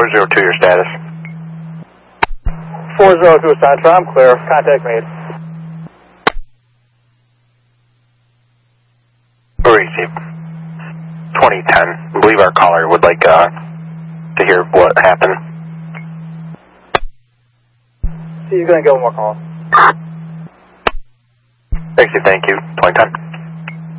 402, your status. 402 Central, I'm clear. Contact made. Receive. 2010. I believe our caller would like to hear what happened. See, you're going to give one more call. Thank you, 2010.